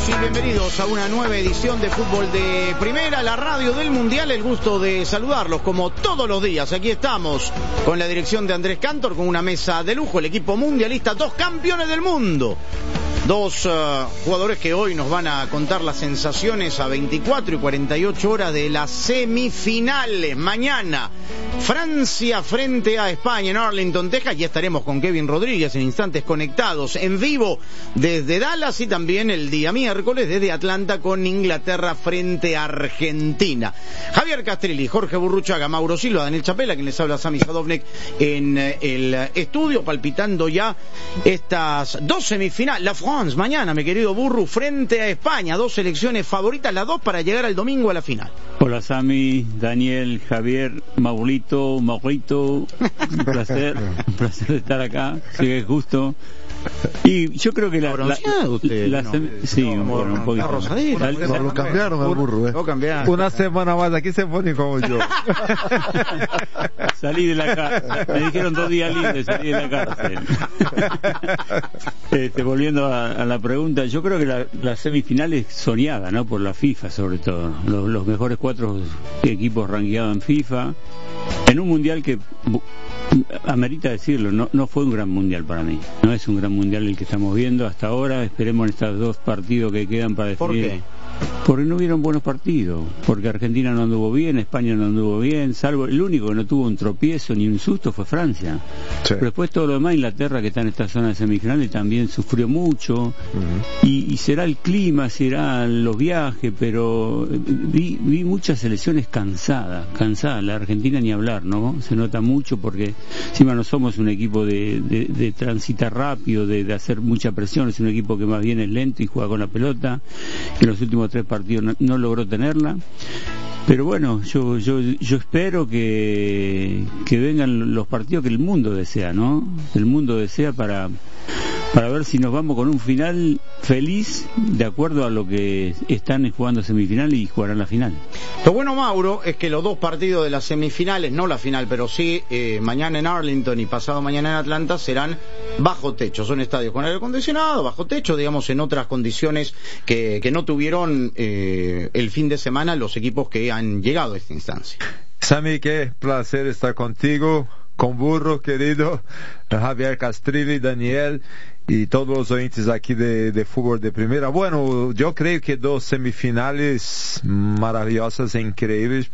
y bienvenidos a una nueva edición de Fútbol de Primera, la radio del Mundial. El gusto de saludarlos como todos los días. Aquí estamos con la dirección de Andrés Cantor, con una mesa de lujo, el equipo mundialista, 2 campeones del mundo. 2 jugadores que hoy nos van a contar las sensaciones a 24 y 48 horas de las semifinales. Mañana, Francia frente a España en Arlington, Texas. Ya estaremos con Kevin Rodríguez en instantes conectados en vivo desde Dallas, y también el día miércoles desde Atlanta con Inglaterra frente a Argentina. Javier Castrilli, Jorge Burruchaga, Mauro Silva, Daniel Chapela, quien les habla, Sami Sadovnik en el estudio, palpitando ya estas 2 semifinales. La France mañana, mi querido Burru, frente a España, 2 selecciones favoritas, las 2 para llegar al domingo a la final. Hola Sami, Daniel, Javier, Maurito, un placer estar acá, si es justo. Y yo creo que un poquito. Lo cambiaron al Burru, Una semana más aquí se pone como yo. Salí de la cárcel, me dijeron 2 días libres, salí de la cárcel. Volviendo a la pregunta, yo creo que la semifinal es soñada, ¿no? Por la FIFA, sobre todo. Los mejores 4 equipos rankeados en FIFA, en un mundial que, amerita decirlo, no fue un gran mundial para mí. No es un gran mundial el que estamos viendo hasta ahora. Esperemos en estos 2 partidos que quedan para definir. ¿Por qué? Porque no hubieron buenos partidos, porque Argentina no anduvo bien, España no anduvo bien, salvo el único que no tuvo un tropiezo ni un susto fue Francia. Sí. Pero después todo lo demás, Inglaterra, que está en esta zona de semifinales, también sufrió mucho. Y será el clima, será los viajes, pero vi muchas selecciones cansadas. La Argentina ni hablar, ¿no? Se nota mucho porque encima no somos un equipo de transitar rápido, de hacer mucha presión. Es un equipo que más bien es lento y juega con la pelota, que en los últimos 3 partidos no logró tenerla. Pero bueno, yo espero que vengan los partidos que el mundo desea, ¿no? El mundo desea para ver si nos vamos con un final feliz, de acuerdo a lo que están jugando semifinal y jugarán la final. Lo bueno, Mauro, es que los 2 partidos de las semifinales, no la final, pero sí mañana en Arlington y pasado mañana en Atlanta, serán bajo techo. Son estadios con aire acondicionado, bajo techo, digamos, en otras condiciones que no tuvieron el fin de semana los equipos que han llegado a esta instancia. Sami, qué placer estar contigo, con Burro, querido, Javier Castrilli, Daniel y todos los oyentes aquí de Fútbol de Primera. Bueno, yo creo que 2 semifinales maravillosas e increíbles.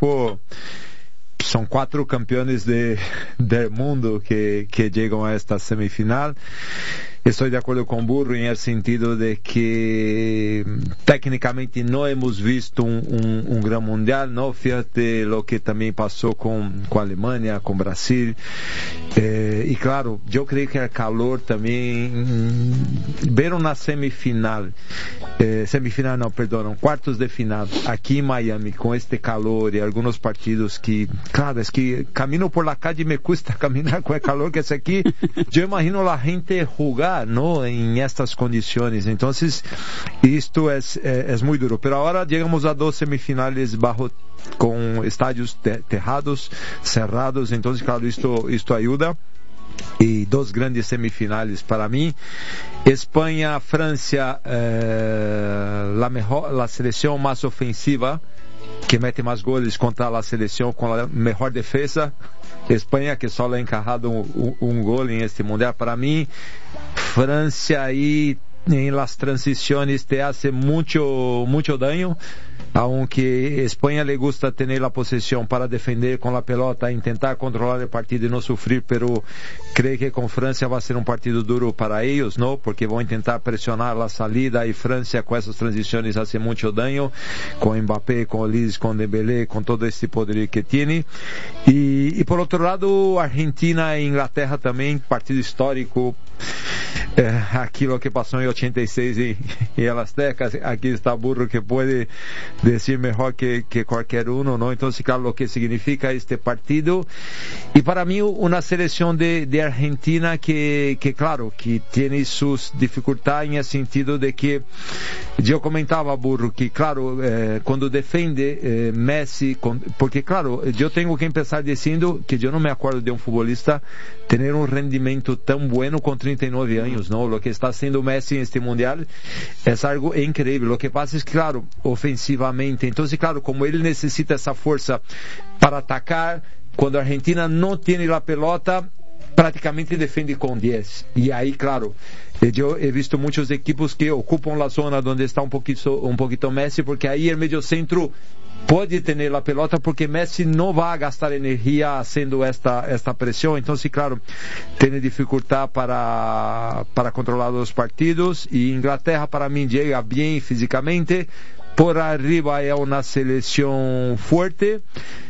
Son 4 campeones del mundo que llegan a esta semifinal. Estoy de acuerdo con Burro en el sentido de que técnicamente no hemos visto un gran mundial, ¿no? Fíjate lo que también pasó con Alemania, con Brasil. Y claro, yo creo que el calor también, ver una cuartos de final aquí en Miami con este calor y algunos partidos que, claro, es que camino por la calle y me cuesta caminar con el calor que es aquí. Yo imagino la gente jugar, ¿no? En estas condiciones. Entonces, esto es muy duro. Pero ahora llegamos a 2 semifinales con estadios tejados, cerrados. Entonces, claro, esto ayuda. Y 2 grandes semifinales para mí. España, Francia, la selección más ofensiva, que mete más goles contra la selección con la mejor defensa. España, que solo ha encajado un gol en este mundial. Para mí, Francia ahí en las transiciones te hace mucho daño. Aunque España le gusta tener la posesión para defender con la pelota, intentar controlar el partido y no sufrir, pero creo que con Francia va a ser un partido duro para ellos, ¿no? Porque van a intentar presionar la salida y Francia con esas transiciones hace mucho daño, con Mbappé, con Olise, con Dembélé, con todo este poder que tiene. Y por otro lado, Argentina e Inglaterra también, partido histórico. Aquí lo que pasó en 86 y en las Aztecas, aquí está Burro que puede decir mejor que cualquier uno, ¿no? Entonces, claro, lo que significa este partido. Y para mí una selección de Argentina que claro, que tiene sus dificultades en el sentido de que yo comentaba, Burro, que claro, cuando defiende Messi, porque claro, yo tengo que empezar diciendo que yo no me acuerdo de un futbolista tener un rendimiento tan bueno con 39 años, ¿no? Lo que está haciendo Messi en este mundial es algo increíble. Lo que pasa es que, claro, ofensivamente, entonces, claro, como él necesita esa fuerza para atacar, cuando Argentina no tiene la pelota, prácticamente defiende con 10. Y ahí, claro, yo he visto muchos equipos que ocupan la zona donde está un poquito Messi, porque ahí el medio centro puede tener la pelota, porque Messi no va a gastar energía haciendo esta presión. Entonces, claro, tiene dificultad para controlar los partidos. Y Inglaterra, para mí, llega bien físicamente. Por arriba es una selección fuerte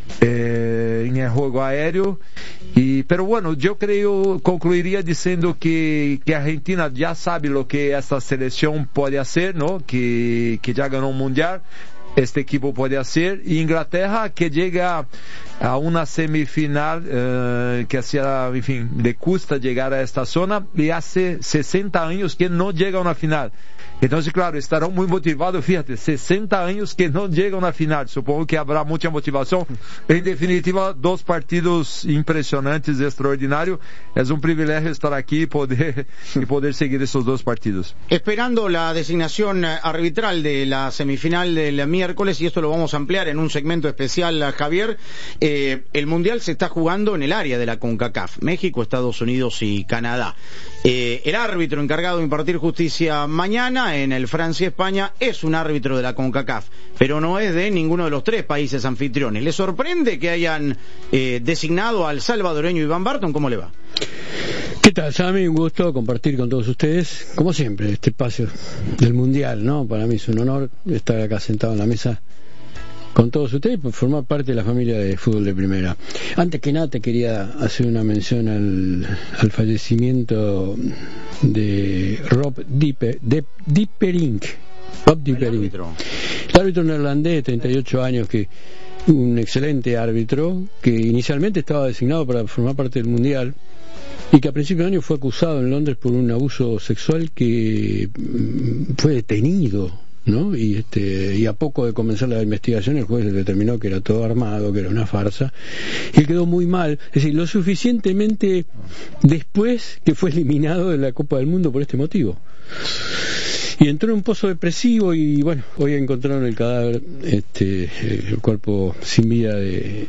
en el juego aéreo. Pero bueno, yo concluiría diciendo que Argentina ya sabe lo que esta selección puede hacer, ¿no? Que ya ganó un mundial. Este equipo puede hacer. Y Inglaterra, que llega a una semifinal que hacía, en fin, le cuesta llegar a esta zona, y hace 60 años que no llega a una final. Entonces, claro, estarán muy motivados. Fíjate, 60 años que no llega a una final. Supongo que habrá mucha motivación. En definitiva, 2 partidos impresionantes, extraordinarios. Es un privilegio estar aquí y poder seguir esos 2 partidos. Esperando la designación arbitral de la semifinal del miércoles, y esto lo vamos a ampliar en un segmento especial, Javier. El Mundial se está jugando en el área de la CONCACAF: México, Estados Unidos y Canadá. El árbitro encargado de impartir justicia mañana en el Francia-España es un árbitro de la CONCACAF, pero no es de ninguno de los 3 países anfitriones. ¿Le sorprende que hayan designado al salvadoreño Iván Barton? ¿Cómo le va? ¿Qué tal, Sammy? Un gusto compartir con todos ustedes, como siempre, este espacio del Mundial, ¿no? Para mí es un honor estar acá sentado en la mesa con todos ustedes por formar parte de la familia de fútbol de primera. Antes que nada te quería hacer una mención al fallecimiento de Rob Dieperink. El árbitro neerlandés de 38 años, que un excelente árbitro, que inicialmente estaba designado para formar parte del Mundial, y que a principios de año fue acusado en Londres por un abuso sexual, que fue detenido, ¿no? Y a poco de comenzar la investigación, el juez determinó que era todo armado, que era una farsa, y él quedó muy mal, es decir, lo suficientemente después que fue eliminado de la Copa del Mundo por este motivo. Y entró en un pozo depresivo, y bueno, hoy encontraron el cadáver, el cuerpo sin vida de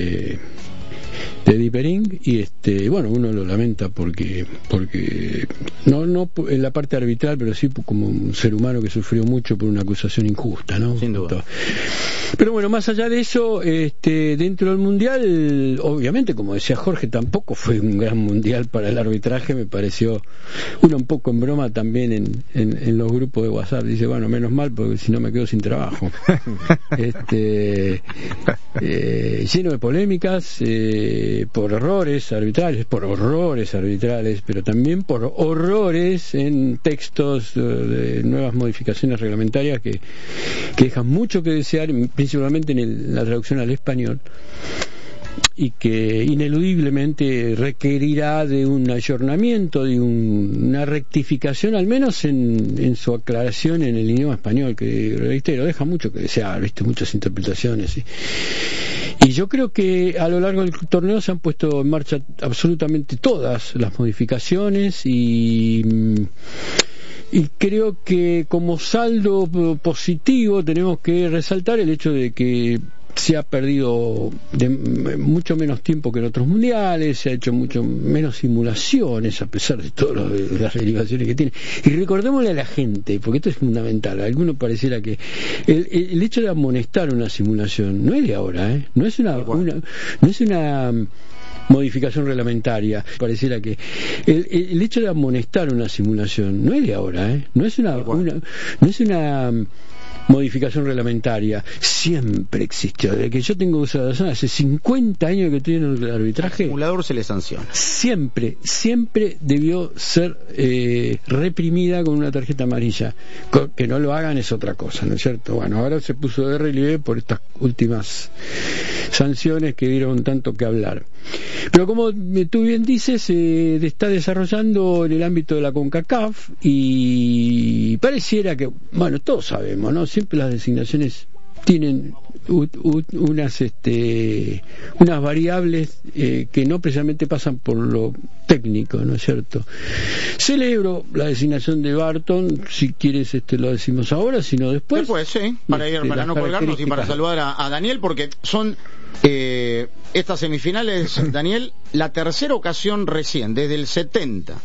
Dieperink, y bueno, uno lo lamenta porque no en la parte arbitral, pero sí como un ser humano que sufrió mucho por una acusación injusta, ¿no? Sin duda. Pero bueno, más allá de eso, dentro del Mundial, obviamente, como decía Jorge, tampoco fue un gran Mundial para el arbitraje. Me pareció uno un poco en broma también en los grupos de WhatsApp. Dice, bueno, menos mal, porque si no me quedo sin trabajo. Lleno de polémicas, por errores arbitrales, pero también por horrores en textos de nuevas modificaciones reglamentarias que dejan mucho que desear, principalmente en la traducción al español, y que ineludiblemente requerirá de un ayornamiento, de una rectificación, al menos en su aclaración en el idioma español, que, reitero, deja mucho que desear, muchas interpretaciones. Y yo creo que a lo largo del torneo se han puesto en marcha absolutamente todas las modificaciones, y creo que como saldo positivo tenemos que resaltar el hecho de que se ha perdido mucho menos tiempo que en otros mundiales, se ha hecho mucho menos simulaciones, a pesar de todas las derivaciones que tiene. Y recordémosle a la gente, porque esto es fundamental, a algunos pareciera que el hecho de amonestar una simulación no es de ahora, no es una modificación reglamentaria. Pareciera que el hecho de amonestar una simulación no es de ahora, no es una modificación reglamentaria, siempre existió. Desde que yo tengo uso de razón, hace 50 años que estoy en el arbitraje, el acumulador se le sanciona. Siempre debió ser reprimida con una tarjeta amarilla. Que no lo hagan es otra cosa, ¿no es cierto? Bueno, ahora se puso de relieve por estas últimas sanciones que dieron tanto que hablar. Pero como tú bien dices, se está desarrollando en el ámbito de la CONCACAF, y pareciera que, bueno, todos sabemos, ¿no? Siempre las designaciones tienen unas variables que no precisamente pasan por lo técnico, ¿no es cierto? Celebro la designación de Barton, si quieres lo decimos ahora, sino después. Después, sí, para no colgarnos y para saludar a Daniel, porque son estas semifinales, Daniel, la tercera ocasión recién, desde el 70,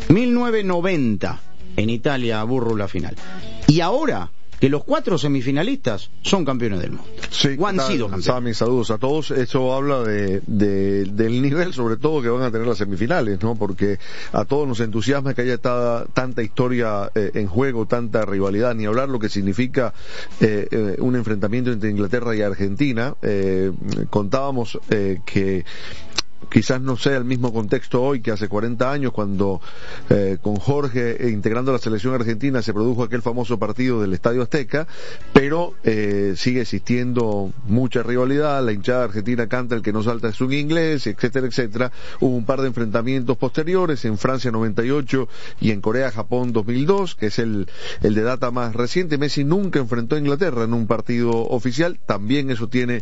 1990, en Italia, Burru la final. Y ahora que los 4 semifinalistas son campeones del mundo. Sí, o han sido campeones. Sami, saludos a todos. Eso habla del nivel, sobre todo, que van a tener las semifinales, ¿no? Porque a todos nos entusiasma que haya tanta historia en juego, tanta rivalidad, ni hablar lo que significa un enfrentamiento entre Inglaterra y Argentina. Contábamos que quizás no sea el mismo contexto hoy que hace 40 años, cuando con Jorge integrando la selección argentina se produjo aquel famoso partido del Estadio Azteca, pero sigue existiendo mucha rivalidad. La hinchada argentina canta "el que no salta es un inglés", etcétera, etcétera. Hubo un par de enfrentamientos posteriores en Francia 98 y en Corea-Japón 2002, que es el de data más reciente. Messi nunca enfrentó a Inglaterra en un partido oficial, también eso tiene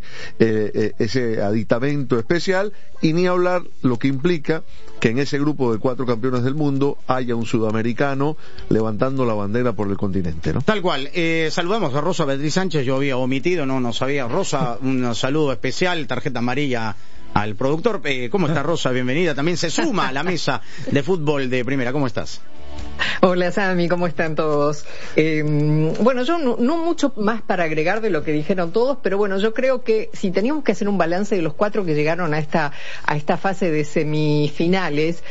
ese aditamento especial, y ni hablar lo que implica que en ese grupo de 4 campeones del mundo haya un sudamericano levantando la bandera por el continente, ¿no? Tal cual. Saludamos a Rosa Beatriz Sánchez. Yo había omitido, no sabía. Rosa, un saludo especial, tarjeta amarilla al productor. ¿Cómo está, Rosa? Bienvenida. También se suma a la mesa de fútbol de primera. ¿Cómo estás? Hola, Sami, ¿cómo están todos? Bueno, yo no mucho más para agregar de lo que dijeron todos, pero bueno, yo creo que si teníamos que hacer un balance de los 4 que llegaron a esta fase de semifinales,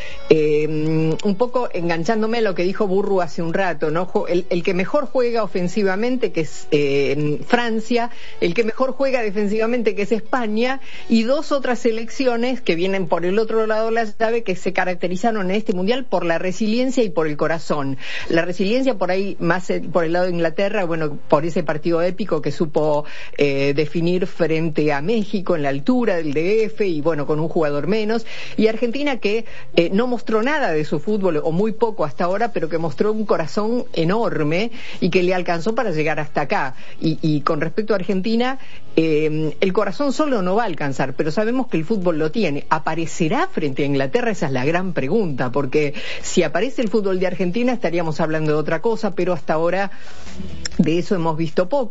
un poco enganchándome a lo que dijo Burru hace un rato, ¿no? El que mejor juega ofensivamente, que es Francia, el que mejor juega defensivamente, que es España, y 2 otras selecciones que vienen por el otro lado de la llave, que se caracterizaron en este mundial por la resiliencia y por el corazón. La resiliencia por ahí más por el lado de Inglaterra, bueno, por ese partido épico que supo definir frente a México en la altura del DF y bueno, con un jugador menos, y Argentina que no mostró nada de su fútbol o muy poco hasta ahora, pero que mostró un corazón enorme y que le alcanzó para llegar hasta acá. Y con respecto a Argentina, el corazón solo no va a alcanzar, pero sabemos que el fútbol lo tiene. ¿Aparecerá frente a Inglaterra? Esa es la gran pregunta, porque si aparece el fútbol de Argentina estaríamos hablando de otra cosa, pero hasta ahora de eso hemos visto poco.